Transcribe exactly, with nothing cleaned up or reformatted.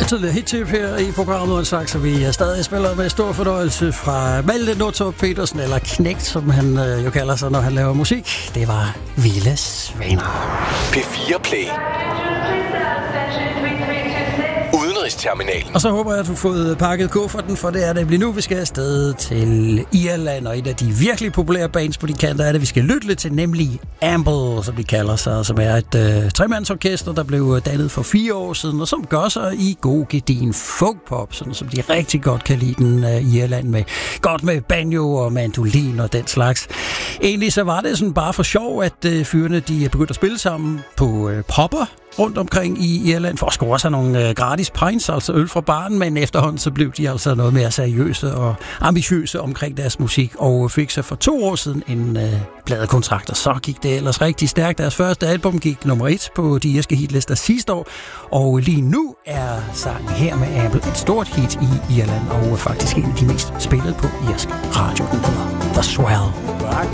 tidligere hit-tip her i programmet, og en slags, så vi stadig spiller med stor fornøjelse fra Malte Nordtorp Petersen, eller Knægt, som han øh, jo kalder sig, når han laver musik. Det var Vilde Svaner. P fire Play. Udenrigsterminalen. Og så håber jeg, at du har fået pakket kufferten, for det er det lige nu, vi skal afsted til Irland, og et af de virkelig populære bands på de kanter er det, vi skal lytte lidt til, nemlig Amble, som de kalder sig, som er et øh, tremandsorkester, der blev dannet for fire år siden, og som gør sig i god gedin folkpop, sådan som de rigtig godt kan lide den øh, i Irland, med godt med banjo og mandolin og den slags. Egentlig så var det sådan bare for sjov, at øh, fyrene de begyndte at spille sammen på øh, popper rundt omkring i Irland for at score sig nogle øh, gratis pints, altså øl fra baren, men efterhånden så blev de altså noget mere seriøse og ambitiøse omkring deres musik, og fik så for to år siden en øh, pladekontrakt, og så gik det ellers rigtig stærkt. Deres første album gik nummer et på de irske hitlister sidste år, og lige nu er sangen her med Amble et stort hit i Irland, og faktisk en af de mest spillede på irsk radio. Den hedder The Swell.